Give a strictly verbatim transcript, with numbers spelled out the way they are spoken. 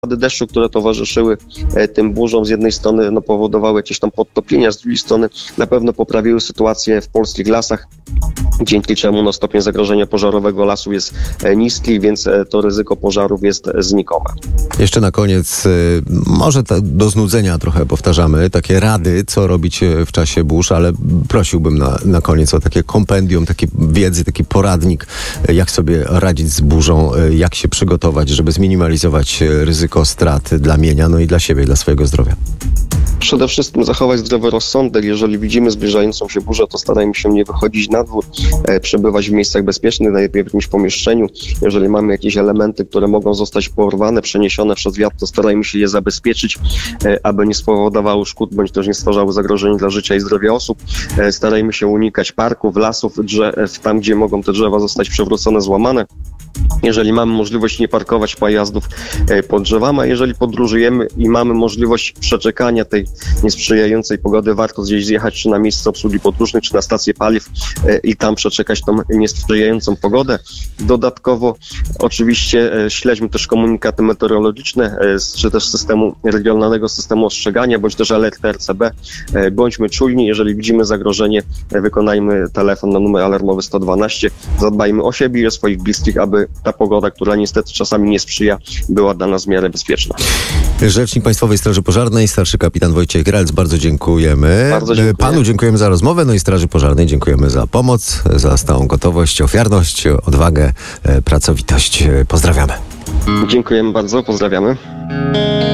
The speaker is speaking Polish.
deszczu, które towarzyszyły tym burzom, z jednej strony no, powodowały jakieś tam podtopienia, z drugiej strony na pewno poprawiły sytuację w polskich lasach, dzięki czemu no, stopień zagrożenia pożarowego lasu jest niski, więc to ryzyko pożarów jest znikome. Jeszcze na koniec, może do znudzenia trochę powtarzamy, takie rady, co robić w czasie burz, ale prosiłbym na, na koniec o takie kompendium, takie wiedzy, taki poradnik, jak sobie radzić z burzą, jak się przygotować, żeby zminimalizować ryzyko strat dla mienia, no i dla siebie, dla swojego zdrowia. Przede wszystkim zachować zdrowy rozsądek. Jeżeli widzimy zbliżającą się burzę, to starajmy się nie wychodzić na dwór, e, przebywać w miejscach bezpiecznych, najlepiej w jakimś pomieszczeniu. Jeżeli mamy jakieś elementy, które mogą zostać porwane, przeniesione przez wiatr, to starajmy się je zabezpieczyć, e, aby nie spowodowały szkód, bądź też nie stwarzały zagrożeń dla życia i zdrowia osób. E, starajmy się unikać parków, lasów, drzew, tam gdzie mogą te drzewa zostać przewrócone, złamane. Jeżeli mamy możliwość nie parkować pojazdów pod drzewami, a jeżeli podróżujemy i mamy możliwość przeczekania tej niesprzyjającej pogody, warto gdzieś zjechać czy na miejsce obsługi podróżnych, czy na stację paliw i tam przeczekać tą niesprzyjającą pogodę. Dodatkowo oczywiście śledźmy też komunikaty meteorologiczne, czy też systemu regionalnego systemu ostrzegania, bądź też alerty R C B. Bądźmy czujni, jeżeli widzimy zagrożenie, wykonajmy telefon na numer alarmowy sto dwanaście. Zadbajmy o siebie i o swoich bliskich, aby ta pogoda, która niestety czasami nie sprzyja, była dla nas w miarę bezpieczna. Rzecznik Państwowej Straży Pożarnej, starszy kapitan Wojciech Grelc, bardzo dziękujemy. Bardzo dziękuję. Panu dziękujemy za rozmowę, no i Straży Pożarnej dziękujemy za pomoc, za stałą gotowość, ofiarność, odwagę, pracowitość. Pozdrawiamy. Dziękujemy bardzo, pozdrawiamy.